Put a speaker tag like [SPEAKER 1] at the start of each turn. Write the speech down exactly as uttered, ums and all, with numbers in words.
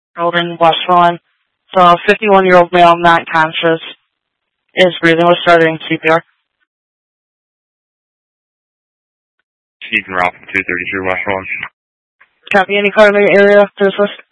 [SPEAKER 1] Golden, West Lawn. So a fifty-one-year-old male, not conscious, is breathing. We're starting C P R.
[SPEAKER 2] Stephen Ralph, two thirty-three West Lawn.
[SPEAKER 1] Copy. Any car in the area to assist?